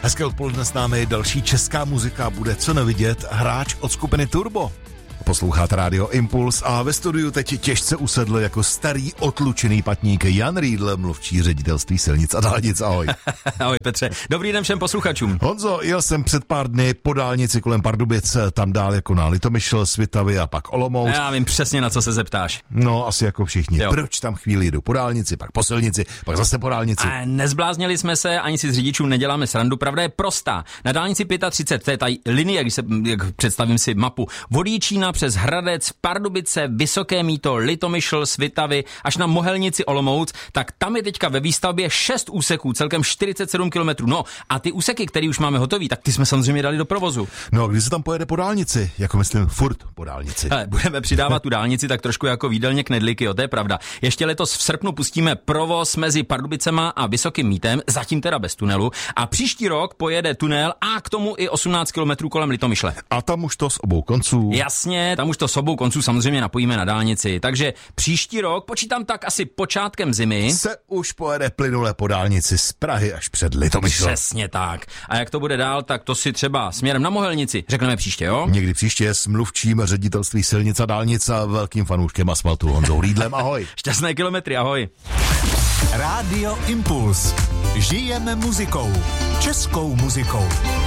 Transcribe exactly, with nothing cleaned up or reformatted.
Hezké odpoledne, s námi další česká muzika, bude co nevidět, hráč od skupiny Turbo. Posloucháte Rádio Impuls a ve studiu teď těžce usedl jako starý otlučený patník Jan Riedl, mluvčí ředitelství silnic a dálnic. Ahoj. Ahoj Petře, dobrý den všem posluchačům. Honzo, jel jsem před pár dny po dálnici kolem Pardubic, tam dál jako na Litomyšl, Svitavy a pak Olomouc. Já vím přesně, na co se zeptáš. No, asi jako všichni. Jo. Proč tam chvíli jdu po dálnici, pak po silnici, pak zase po dálnici? A nezbláznili jsme se, ani si z řidičů neděláme srandu, pravda je prostá. Na dálnici třicet pět, to je ta linie, když se, jak představím si mapu, od Jičína přes Hradec, Pardubice, Vysoké Mýto, Litomyšl, Svitavy až na Mohelnici Olomouc, tak tam je teďka ve výstavbě šest úseků, celkem čtyřicet sedm kilometrů. No a ty úseky, které už máme hotový, tak ty jsme samozřejmě dali do provozu. No a když se tam pojede po dálnici, jako myslím furt po dálnici. Hele, budeme přidávat tu dálnici tak trošku jako výdelně knedlíky, jo, to je pravda. Ještě letos v srpnu pustíme provoz mezi Pardubicema a Vysokým Mýtem, zatím teda bez tunelu, a příští rok pojede tunel a k tomu i osmnáct kilometrů kolem Litomyšle. A tam už to z obou konců. Jasně, tam už to s obou konců samozřejmě napojíme na dálnici, takže příští rok, počítám tak asi počátkem zimy, se už pojede plynule po dálnici z Prahy až před Litomyšl. Přesně tak. A jak to bude dál, tak to si třeba směrem na Mohelnici řekneme příště, jo? Někdy příště s mluvčím ředitelství silnic a dálnic a velkým fanouškem asfaltu Honzou Riedlem. Ahoj. Šťastné kilometry, ahoj. Rádio Impuls. Žijeme muzikou. Českou muzikou.